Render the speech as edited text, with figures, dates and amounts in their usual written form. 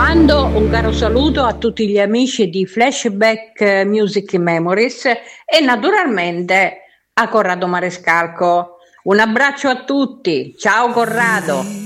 Mando un caro saluto a tutti gli amici di Flashback Music Memories e naturalmente a Corrado Marescalco. Un abbraccio a tutti, ciao Corrado.